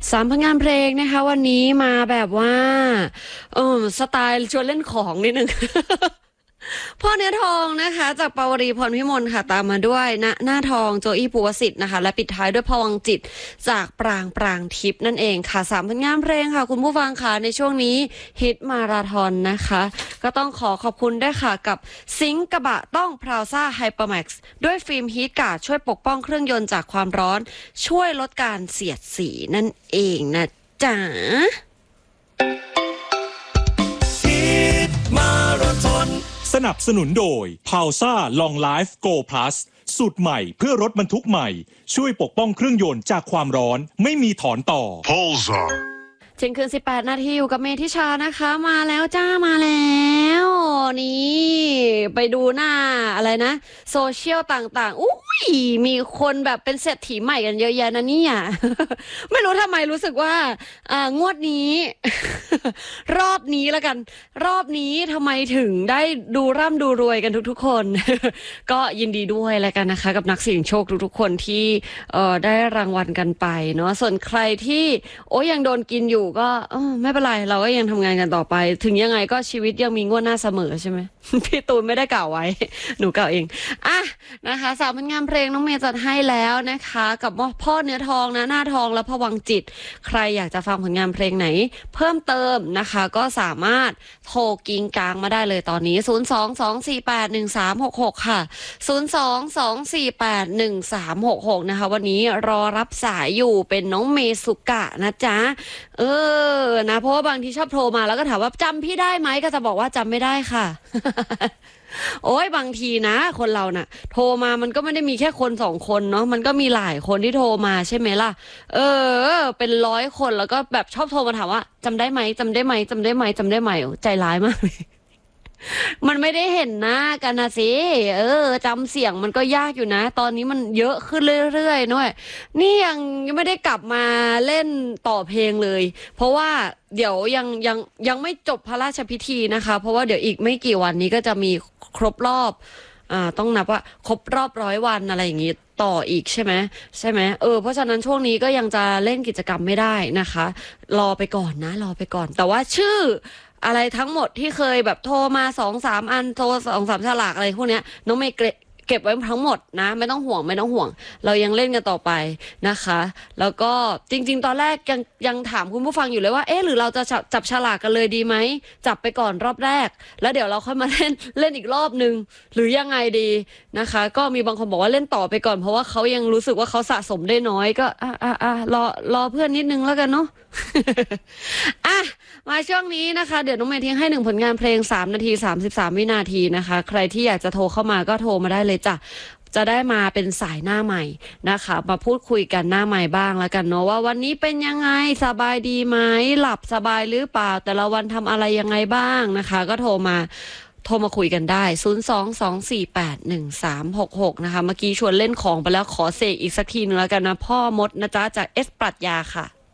3 ผลงานเพลงนะคะวันนี้มาแบบว่าสไตล์ชวนเล่นของนิดนึง พ่อเนื้อทองนะคะจากปวรีพรพิมลค่ะตามมาด้วยณหน้าทองโจอี้ภูวสิทธิ์นะคะและปิดท้ายด้วยพวังค์จิตจากปรางทิพย์นั่นเองค่ะ3 ผลงานเพลงค่ะคุณผู้ฟังค่ะในช่วงนี้ฮิตมาราธอนนะคะก็ต้องขอบคุณด้วยค่ะกับซิงค์กระบะต้องพราวซ่าไฮเปอร์แม็กซ์ด้วยฟิล์มฮีทการ์ดช่วยปกป้องเครื่องยนต์จากความร้อนช่วยลดการเสียดสีนั่นเองนะจ๊ะมาราธอนสนับสนุนโดย Pausa Long Life Go Plus สูตรใหม่เพื่อรถบรรทุกใหม่ช่วยปกป้องเครื่องยนต์จากความร้อนไม่มีถอนต่อ Pausa เที่ยงคืน18 นาทีอยู่กับเมธิชานะคะมาแล้วจ้ามาแล้วนี่ไปดูหน้าอะไรนะโซเชียลต่างๆอุ้ยมีคนแบบเป็นเศรษฐีใหม่กันเยอะแยะนะเนี่ย ไม่รู้ทำไมรู้สึกว่างวดนี้ รอบนี้ละกันรอบนี้ทำไมถึงได้ดูร่ำดูรวยกันทุกๆคน ก็ยินดีด้วยแล้วกันนะคะกับนักเสี่ยงโชคทุกๆคนที่ได้รางวัลกันไปเนาะส่วนใครที่ยังโดนกินอยู่ก็ไม่เป็นไรเราก็ยังทำงานกันต่อไปถึงยังไงก็ชีวิตยังมีงวดหน้าเสมอใช่ไหม พี่ตูนไม่ได้กล่าวไว้ หนูกล่าวเองนะคะ3 ผลงานเพลงน้องเมย์จัดให้แล้วนะคะกับพ่อเนื้อทองนะหน้าทองและพวังค์จิตใครอยากจะฟังผลงานเพลงไหนเพิ่มเติมนะคะก็สามารถโทรกิ้งกลางมาได้เลยตอนนี้022481366ค่ะ022481366นะคะวันนี้รอรับสายอยู่เป็นน้องเมสุกะนะจ๊ะนะเพราะว่าบางทีชอบโทรมาแล้วก็ถามว่าจำพี่ได้ไหมก็จะบอกว่าจำไม่ได้ค่ะ โอ้ยบางทีนะคนเราน่ะโทรมามันก็ไม่ได้มีแค่คน2 คนเนาะมันก็มีหลายคนที่โทรมาใช่ไหมล่ะเป็น100 คนแล้วก็แบบชอบโทรมาถามว่าจำได้ไหมจำได้ไหมจำได้ไหมจำได้ไหมใจร้ายมากเลย มันไม่ได้เห็นหน้ากันนะสิจำเสียงมันก็ยากอยู่นะตอนนี้มันเยอะขึ้นเรื่อยๆด้วยนี่ยังไม่ได้กลับมาเล่นต่อเพลงเลยเพราะว่าเดี๋ยวยังไม่จบพระราชพิธีนะคะเพราะว่าเดี๋ยวอีกไม่กี่วันนี้ก็จะมีครบรอบต้องนับว่าครบรอบ100 วันอะไรอย่างงี้ต่ออีกใช่ไหมเพราะฉะนั้นช่วงนี้ก็ยังจะเล่นกิจกรรมไม่ได้นะคะรอไปก่อนแต่ว่าชื่ออะไรทั้งหมดที่เคยแบบโทรมา2-3 อันโทร2-3 ฉลากอะไรพวกเนี้ยน้องเมย์เก็บไว้ทั้งหมดนะไม่ต้องห่วงเรายังเล่นกันต่อไปนะคะแล้วก็จริงๆตอนแรกยังถามคุณผู้ฟังอยู่เลยว่าหรือเราจะจับฉลากกันเลยดีไหมจับไปก่อนรอบแรกแล้วเดี๋ยวเราค่อยมาเล่นอีกรอบนึงหรือยังไงดีนะคะก็มีบางคนบอกว่าเล่นต่อไปก่อนเพราะว่าเขายังรู้สึกว่าเขาสะสมได้น้อยก็รอเพื่อนนิดนึงแล้วกันเนาะ มาช่วงนี้นะคะเดี๋ยวน้องเมย์ทิ้งให้1 ผลงานเพลง3 นาที 33 วินาทีนะคะใครที่อยากจะโทรเข้ามาก็โทรมาได้เลยจ้ะจะได้มาเป็นสายหน้าใหม่นะคะมาพูดคุยกันหน้าใหม่บ้างแล้วกันเนาะว่าวันนี้เป็นยังไงสบายดีไหมหลับสบายหรือเปล่าแต่ละวันทำอะไรยังไงบ้างนะคะก็โทรมาคุยกันได้022481366นะคะเมื่อกี้ชวนเล่นของไปแล้วขอเสกอีกสักทีนึงแล้วกันนะพ่อมดนะจ๊ะจากเอสปรัชญาค่ะ